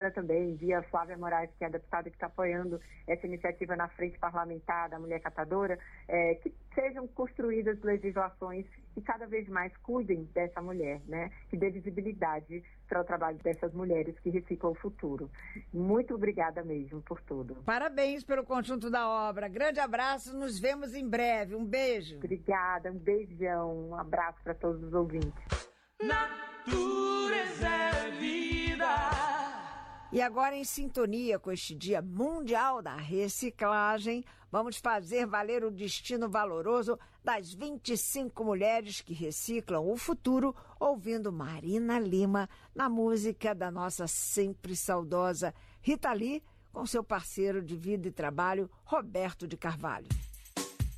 semana também, via Flávia Moraes, que é a deputada que está apoiando essa iniciativa na frente parlamentar da mulher catadora, que sejam construídas legislações que cada vez mais cuidem dessa mulher, né? Que dê visibilidade para o trabalho dessas mulheres que reciclam o futuro. Muito obrigada mesmo por tudo. Parabéns pelo conjunto da obra. Grande abraço, nos vemos em breve. Um beijo. Obrigada, um beijão, um abraço para todos os ouvintes. Natureza é vida. E agora, em sintonia com este Dia Mundial da Reciclagem, vamos fazer valer o destino valoroso das 25 mulheres que reciclam o futuro, ouvindo Marina Lima na música da nossa sempre saudosa Rita Lee, com seu parceiro de vida e trabalho, Roberto de Carvalho.